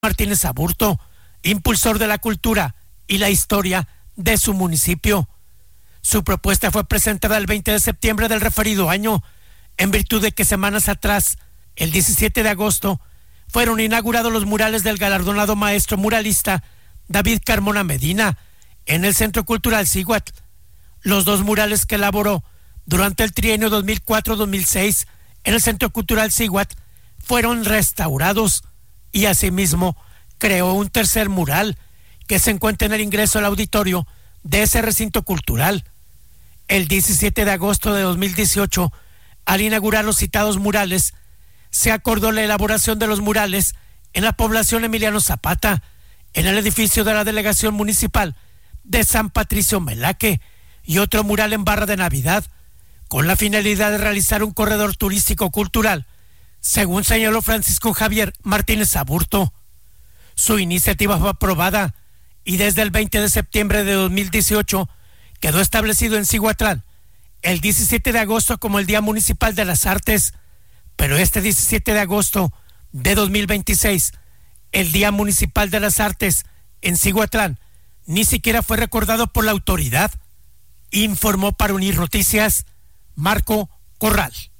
Martínez Aburto, impulsor de la cultura y la historia de su municipio. Su propuesta fue presentada el 20 de septiembre del referido año, en virtud de que semanas atrás, el 17 de agosto, fueron inaugurados los murales del galardonado maestro muralista David Carmona Medina en el Centro Cultural Cíhuatl. Los dos murales que elaboró durante el trienio 2004-2006 en el Centro Cultural Cíhuatl fueron restaurados y asimismo creó un tercer mural que se encuentra en el ingreso al auditorio de ese recinto cultural. El 17 de agosto de 2018, al inaugurar los citados murales, se acordó la elaboración de los murales en la población Emiliano Zapata, en el edificio de la Delegación Municipal de San Patricio Melaque, y otro mural en Barra de Navidad, con la finalidad de realizar un corredor turístico cultural, según señaló Francisco Javier Martínez Aburto. Su iniciativa fue aprobada y desde el 20 de septiembre de 2018 quedó establecido en Cihuatlán el 17 de agosto como el Día Municipal de las Artes, pero este 17 de agosto de 2026, el Día Municipal de las Artes en Cihuatlán ni siquiera fue recordado por la autoridad, informó para Unir Noticias Marco Corral.